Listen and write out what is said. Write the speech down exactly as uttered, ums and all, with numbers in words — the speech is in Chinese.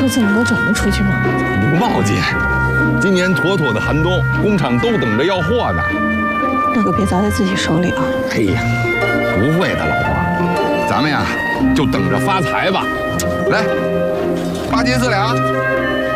数字能够整得出去吗？ 不冒进，今年妥妥的寒冬，工厂都等着要货呢。 那可别砸在自己手里啊！ 哎呀，不会的，老婆，咱们呀就等着发财吧。来，八斤四两。